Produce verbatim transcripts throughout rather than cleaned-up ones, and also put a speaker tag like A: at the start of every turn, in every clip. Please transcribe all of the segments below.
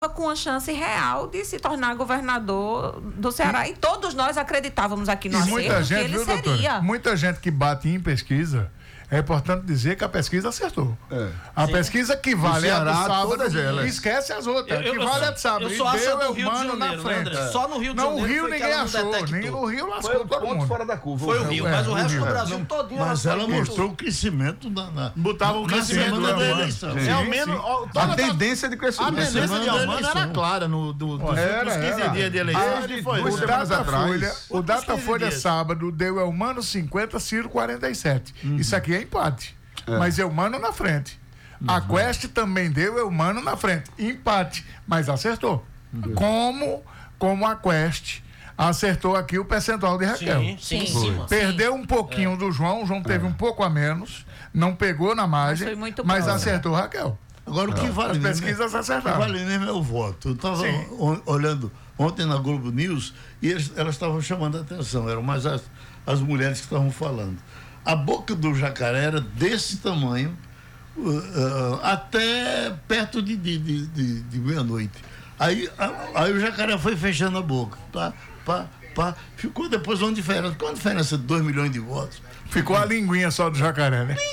A: com a chance real de se tornar governador do Ceará. E todos nós acreditávamos aqui no acerto
B: muita gente,
A: que ele
B: viu,
A: seria.
B: doutora? Muita gente que bate em pesquisa, é importante dizer que a pesquisa acertou. É. A Sim. pesquisa que vale Ceará, a do sábado, esquece as outras. Eu, eu, que vale a do sábado. Eu
C: só acho
B: deu
C: do Rio de Janeiro, na frente. André, só no Rio de
B: não,
C: Janeiro.
B: No Rio ninguém achou, nem no Rio lascou
D: foi
B: todo mundo.
D: Fora da curva.
C: Foi o Rio, mas o resto do Brasil
E: não,
C: todinho.
E: Mas ela mostrou o crescimento da. Na,
B: Botava o crescimento da
E: eleição.
D: A tendência de crescimento.
E: A tendência de Almano era clara no, do, dos últimos quinze dias de eleição.
B: Ele foi. O Datafolha, o Datafolha sábado deu Elmano cinquenta, Ciro quarenta e sete. Isso aqui é empate. É. Mas Elmano na frente. Uhum. A Quest também deu Elmano na frente. Empate, mas acertou. Uhum. Como, como a Quest acertou aqui o percentual de Raquel.
C: Sim, sim, sim.
B: Perdeu um pouquinho é. do João, o João teve é. um pouco a menos, não pegou na margem, mas bom, acertou né? Raquel.
E: Agora o que vale
B: As
E: mesmo,
B: pesquisas acertaram.
E: O que vale mesmo é o voto. Eu estava olhando ontem na Globo News e eles, elas estavam chamando a atenção, eram mais as, as mulheres que estavam falando. A boca do jacaré era desse tamanho, uh, uh, até perto de, de, de, de, de meia-noite. Aí, a, aí o jacaré foi fechando a boca. Pá, pá, pá. Ficou depois uma diferença. Qual a diferença de dois milhões de votos?
B: Ficou a linguinha só do jacaré, né?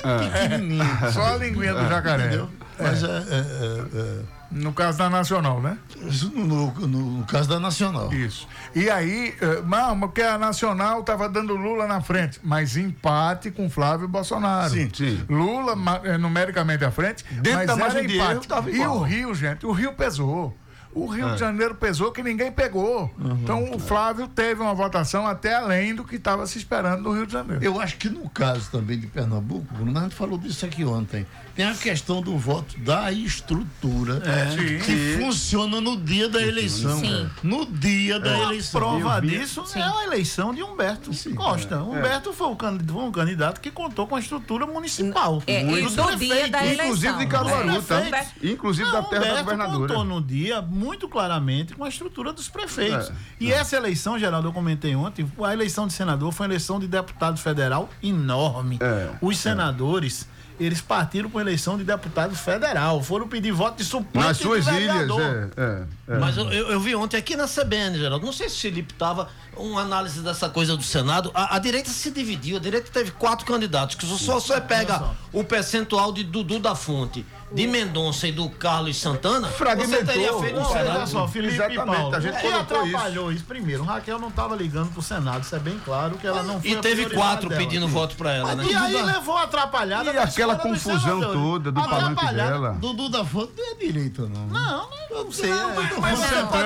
E: É.
B: Só a linguinha do jacaré.
E: Entendeu? Mas é. É, é, é...
B: No caso da Nacional, né?
E: No, no, no caso da Nacional.
B: Isso. E aí, não, porque a Nacional estava dando Lula na frente, mas empate com Flávio Bolsonaro.
E: Sim, sim.
B: Lula numericamente à frente,
E: dentro
B: mas
E: da
B: era
E: margem de erro,
B: empate. E o Rio, gente, o Rio pesou. O Rio é. de Janeiro pesou que ninguém pegou. Uhum, então, o Flávio teve uma votação até além do que estava se esperando no Rio de Janeiro.
E: Eu acho que no caso também de Pernambuco, a gente falou disso aqui ontem, tem a questão do voto da estrutura
B: é,
E: que sim. funciona no dia da eleição.
A: Sim.
E: No dia da
F: é.
E: eleição.
F: A prova disso sim. é a eleição de Humberto sim. Costa. É. Humberto foi um candidato, um candidato que contou com a estrutura municipal.
A: É, e do dia da eleição.
D: Inclusive de Caruaru, tá? Inclusive
F: Não,
D: da terra da governadora.
F: Humberto contou no dia muito claramente com a estrutura dos prefeitos. É. E é. essa eleição, Geraldo, eu comentei ontem, a eleição de senador foi uma eleição de deputado federal enorme. É. Os senadores, é. eles partiram para a eleição de deputado federal, foram pedir voto de suplente
D: nas suas ilhas, é, é,
C: é. Mas eu, eu vi ontem aqui na C B N, Geraldo, não sei se o Felipe estava, uma análise dessa coisa do Senado, a, a direita se dividiu, a direita teve quatro candidatos, que só você pega o percentual de Dudu da Fonte, de Mendonça e do Carlos Santana,
D: fragmentou,
C: você teria feito um Senado.
F: Só, Felipe
D: Exatamente,
F: e Paulo.
D: a gente
F: O que atrapalhou isso? isso? Primeiro, Raquel não estava ligando pro Senado, isso é bem claro que ela não foi.
C: E teve quatro dela. pedindo voto para ela, né?
F: E aí levou a atrapalhada.
D: E aquela confusão toda do palanque dela.
E: Dudu da Fonte não é direita, não.
F: Não, eu não sei.
E: Não,
F: é,
E: mas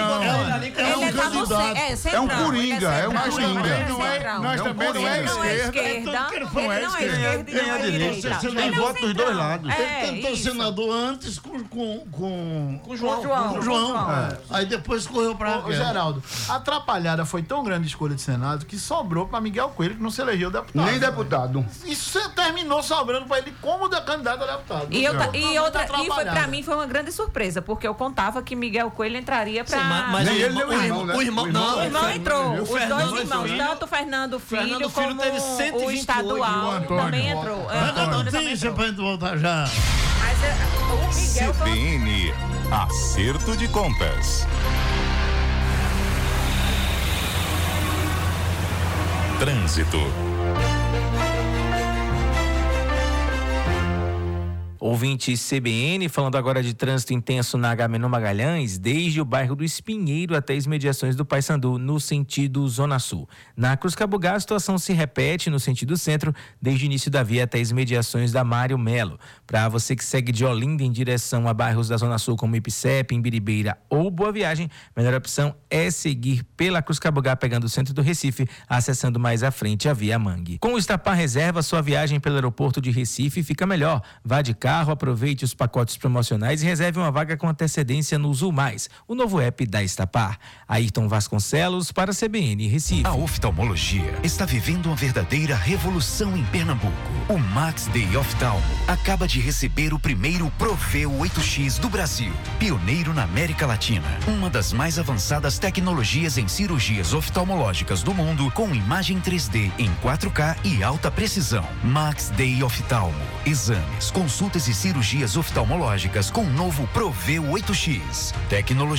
A: é um candidato.
D: É um coringa, é um coringa.
B: Nós também não é esquerda.
A: Não é esquerda.
E: Tem a direita.
D: Você tem voto dos dois lados.
E: Ele tentou senador antes com com com
A: com João.
E: Com João. É. Aí depois correu para
F: o Geraldo. A atrapalhada foi tão grande a escolha de Senado que sobrou para Miguel Coelho, que não se elegeu deputado.
D: Nem deputado.
F: Isso terminou sobrando para ele como de candidato a deputado.
A: E, eu, e outra, e foi para mim foi uma grande surpresa, porque eu contava que Miguel Coelho entraria para.
C: Mas, mas
D: nem
C: o,
D: ele,
C: o, irmão, né? o irmão, não,
A: o irmão entrou.
C: O
A: Os
C: Fernando
A: dois irmãos,
C: Filho,
A: tanto o Fernando Filho
C: Fernando
A: como
C: Filho teve cento e vinte e oito,
A: o estadual
B: o Antônio.
A: também entrou.
E: É, Antônio não tem isso pra gente voltar já.
A: Mas é, o Miguel
G: C B N, acerto de contas. Trânsito.
H: Ouvinte C B N, falando agora de trânsito intenso na Agamenon Magalhães, desde o bairro do Espinheiro até as imediações do Paissandu, no sentido Zona Sul. Na Cruz Cabugá, a situação se repete no sentido centro, desde o início da via até as imediações da Mário Melo. Para você que segue de Olinda em direção a bairros da Zona Sul, como Ipicep, Imbiribeira ou Boa Viagem, a melhor opção é seguir pela Cruz Cabugá, pegando o centro do Recife, acessando mais à frente a Via Mangue. Com o Estapar Reserva, sua viagem pelo aeroporto de Recife fica melhor. Vá de carro, aproveite os pacotes promocionais e reserve uma vaga com antecedência no Zul Mais, o novo app da Estapar. Ayrton Vasconcelos para C B N Recife.
G: A oftalmologia está vivendo uma verdadeira revolução em Pernambuco. O Max Day Oftalmo acaba de receber o primeiro Proveu oito X do Brasil, pioneiro na América Latina. Uma das mais avançadas tecnologias em cirurgias oftalmológicas do mundo, com imagem três D em quatro K e alta precisão. Max Day Oftalmo. Exames, consultas e cirurgias oftalmológicas com o novo Proveu oito X. Tecnologia